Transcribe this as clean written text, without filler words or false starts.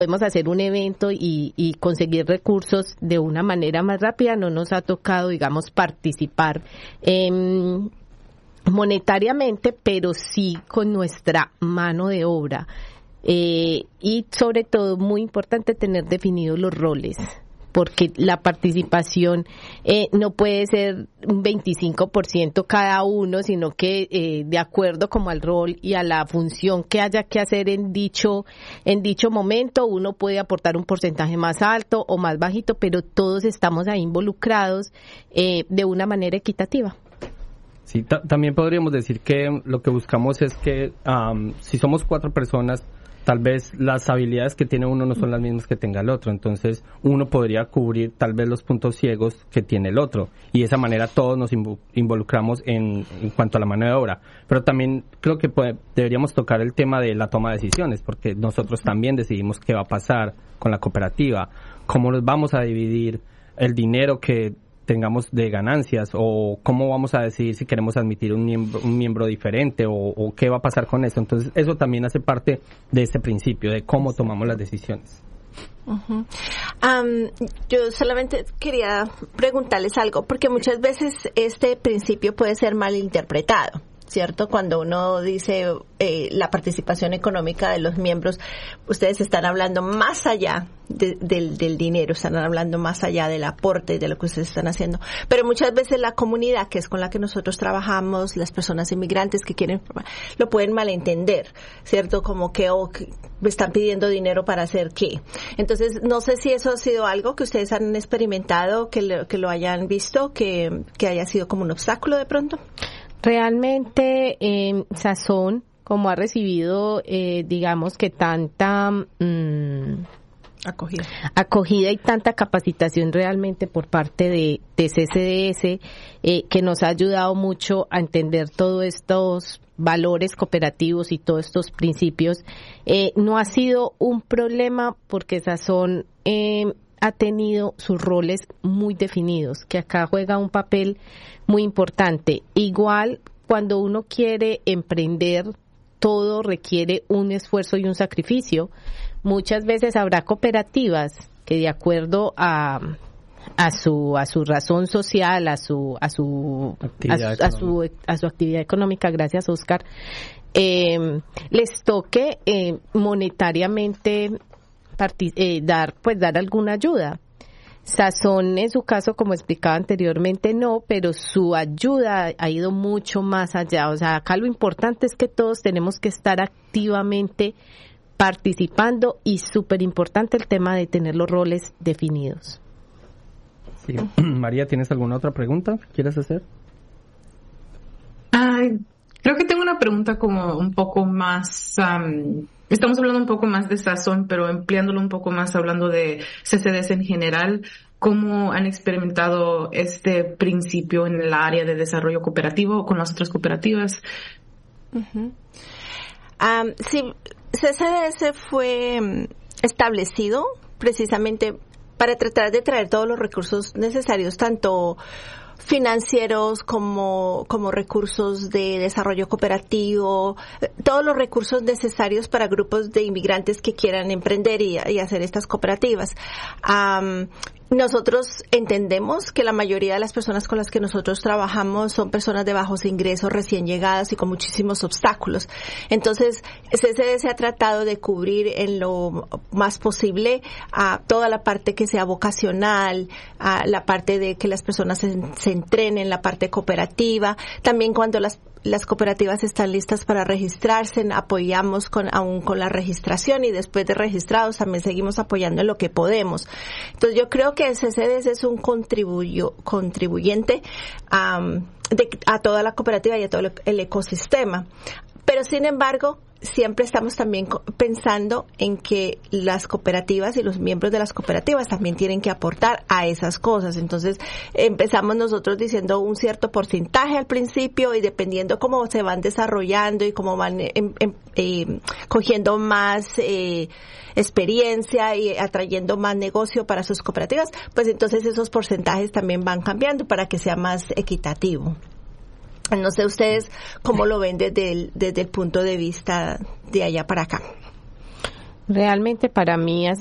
podemos hacer un evento y conseguir recursos de una manera más rápida. No nos ha tocado, digamos, participar monetariamente, pero sí con nuestra mano de obra. Y sobre todo, muy importante tener definidos los roles, porque la participación no puede ser un 25% cada uno, sino que de acuerdo como al rol y a la función que haya que hacer en dicho momento, uno puede aportar un porcentaje más alto o más bajito, pero todos estamos ahí involucrados de una manera equitativa. Sí, también podríamos decir que lo que buscamos es que si somos 4 personas, tal vez las habilidades que tiene uno no son las mismas que tenga el otro, entonces uno podría cubrir tal vez los puntos ciegos que tiene el otro, y de esa manera todos nos involucramos en cuanto a la mano de obra. Pero también creo que deberíamos tocar el tema de la toma de decisiones, porque nosotros también decidimos qué va a pasar con la cooperativa, cómo nos vamos a dividir el dinero que tengamos de ganancias, o cómo vamos a decidir si queremos admitir un miembro diferente, o qué va a pasar con eso. Entonces eso también hace parte de este principio de cómo tomamos las decisiones. Uh-huh. Yo solamente quería preguntarles algo, porque muchas veces este principio puede ser mal interpretado, ¿cierto? Cuando uno dice la participación económica de los miembros, ustedes están hablando más allá del dinero, están hablando más allá del aporte de lo que ustedes están haciendo. Pero muchas veces la comunidad, que es con la que nosotros trabajamos, las personas inmigrantes que quieren, lo pueden malentender, ¿cierto? Como que me están pidiendo dinero para hacer qué. Entonces, no sé si eso ha sido algo que ustedes han experimentado, que lo hayan visto, que haya sido como un obstáculo de pronto. Realmente Sazón, como ha recibido, digamos que tanta acogida y tanta capacitación realmente por parte de CCDS, que nos ha ayudado mucho a entender todos estos valores cooperativos y todos estos principios, no ha sido un problema, porque Sazón ha tenido sus roles muy definidos, que acá juega un papel muy importante. Igual, cuando uno quiere emprender, todo requiere un esfuerzo y un sacrificio. Muchas veces habrá cooperativas que, de acuerdo a su razón social, a su actividad económica, gracias Oscar, les toque monetariamente dar alguna ayuda. Sazón, en su caso, como explicaba anteriormente, no, pero su ayuda ha ido mucho más allá. O sea, acá lo importante es que todos tenemos que estar activamente participando, y súper importante el tema de tener los roles definidos. Sí. María, ¿tienes alguna otra pregunta que quieras hacer? Creo que tengo una pregunta como un poco más... Estamos hablando un poco más de Sazón, pero empleándolo un poco más, hablando de CCDS en general. ¿Cómo han experimentado este principio en el área de desarrollo cooperativo con las otras cooperativas? Uh-huh. Sí, CCDS fue establecido precisamente para tratar de traer todos los recursos necesarios, tanto financieros como recursos de desarrollo cooperativo, todos los recursos necesarios para grupos de inmigrantes que quieran emprender y hacer estas cooperativas. Nosotros entendemos que la mayoría de las personas con las que nosotros trabajamos son personas de bajos ingresos, recién llegadas y con muchísimos obstáculos. Entonces, CCDS ha tratado de cubrir en lo más posible a toda la parte que sea vocacional, a la parte de que las personas se entrenen, la parte cooperativa. También cuando las cooperativas están listas para registrarse, apoyamos aún con la registración, y después de registrados también seguimos apoyando en lo que podemos. Entonces yo creo que el CCDS es un contribuyente a toda la cooperativa y a todo el ecosistema. Pero sin embargo, siempre estamos también pensando en que las cooperativas y los miembros de las cooperativas también tienen que aportar a esas cosas. Entonces, empezamos nosotros diciendo un cierto porcentaje al principio, y dependiendo cómo se van desarrollando y cómo van cogiendo más experiencia y atrayendo más negocio para sus cooperativas, pues entonces esos porcentajes también van cambiando para que sea más equitativo. No sé ustedes cómo lo ven desde el punto de vista de allá para acá. Realmente para mí ha